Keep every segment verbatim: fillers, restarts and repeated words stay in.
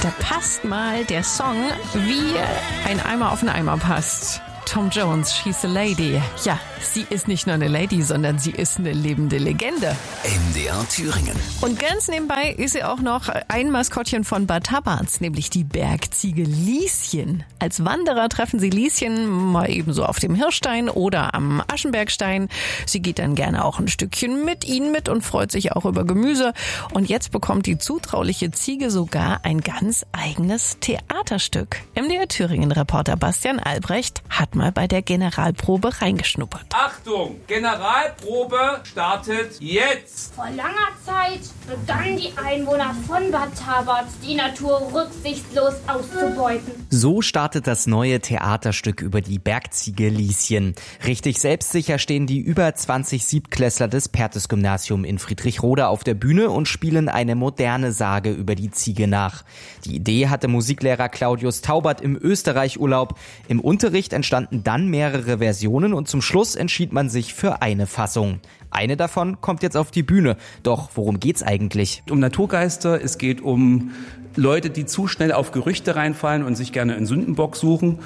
da passt mal der Song, wie ein Eimer auf einen Eimer passt. Tom Jones, She's a Lady. Ja, sie ist nicht nur eine Lady, sondern sie ist eine lebende Legende. M D R Thüringen. Und ganz nebenbei ist sie auch noch ein Maskottchen von Bad Tabbats, nämlich die Bergziege Lieschen. Als Wanderer treffen sie Lieschen mal ebenso auf dem Hirschstein oder am Aschenbergstein. Sie geht dann gerne auch ein Stückchen mit ihnen mit und freut sich auch über Gemüse. Und jetzt bekommt die zutrauliche Ziege sogar ein ganz eigenes Theaterstück. M D R Thüringen-Reporter Bastian Albrecht hat mal bei der Generalprobe reingeschnuppert. Achtung, Generalprobe startet jetzt! Vor langer Zeit begannen die Einwohner von Bad Tabbats, die Natur rücksichtslos auszubeuten. So startet das neue Theaterstück über die Bergziege Lieschen. Richtig selbstsicher stehen die über zwanzig Siebtklässler des Perthes-Gymnasium in Friedrichroda auf der Bühne und spielen eine moderne Sage über die Ziege nach. Die Idee hatte Musiklehrer Claudius Taubert im Österreich-Urlaub. Im Unterricht entstanden dann mehrere Versionen und zum Schluss entschied man sich für eine Fassung. Eine davon kommt jetzt auf die Bühne. Doch worum geht's eigentlich? Um Naturgeister, es geht um Leute, die zu schnell auf Gerüchte reinfallen und sich gerne einen Sündenbock suchen.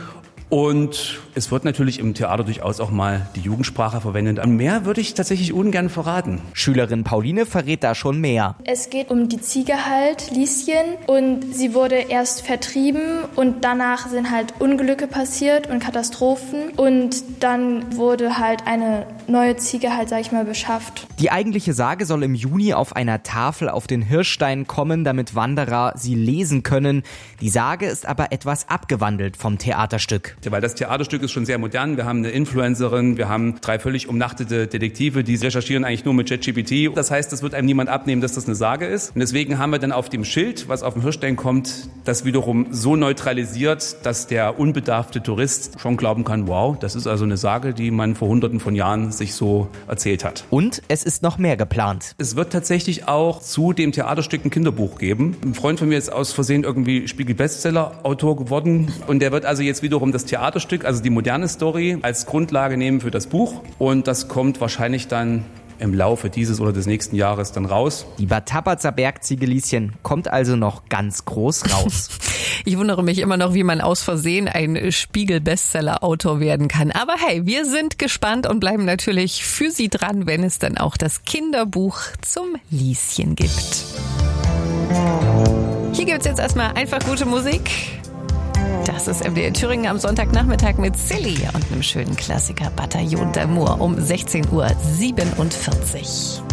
Und es wird natürlich im Theater durchaus auch mal die Jugendsprache verwendet. An mehr würde ich tatsächlich ungern verraten. Schülerin Pauline verrät da schon mehr. Es geht um die Ziege halt, Lieschen. Und sie wurde erst vertrieben und danach sind halt Unglücke passiert und Katastrophen. Und dann wurde halt eine neue Ziege halt, sag ich mal, beschafft. Die eigentliche Sage soll im Juni auf einer Tafel auf den Hirschstein kommen, damit Wanderer sie lesen können. Die Sage ist aber etwas abgewandelt vom Theaterstück. Weil das Theaterstück ist schon sehr modern. Wir haben eine Influencerin, wir haben drei völlig umnachtete Detektive, die recherchieren eigentlich nur mit ChatGPT. Das heißt, das wird einem niemand abnehmen, dass das eine Sage ist. Und deswegen haben wir dann auf dem Schild, was auf dem Hirschstein kommt, das wiederum so neutralisiert, dass der unbedarfte Tourist schon glauben kann, wow, das ist also eine Sage, die man vor hunderten von Jahren sich so erzählt hat. Und es ist noch mehr geplant. Es wird tatsächlich auch zu dem Theaterstück ein Kinderbuch geben. Ein Freund von mir ist aus Versehen irgendwie Spiegel-Bestseller-Autor geworden und der wird also jetzt wiederum das Theaterstück, also die moderne Story, als Grundlage nehmen für das Buch. Und das kommt wahrscheinlich dann im Laufe dieses oder des nächsten Jahres dann raus. Die Bad Tabbatser Bergziege Lieschen kommt also noch ganz groß raus. Ich wundere mich immer noch, wie man aus Versehen ein Spiegel-Bestseller-Autor werden kann. Aber hey, wir sind gespannt und bleiben natürlich für Sie dran, wenn es dann auch das Kinderbuch zum Lieschen gibt. Hier gibt's jetzt erstmal einfach gute Musik. Das ist M D R Thüringen am Sonntagnachmittag mit Silly und einem schönen Klassiker Bataillon d'Amour um sechzehn Uhr siebenundvierzig.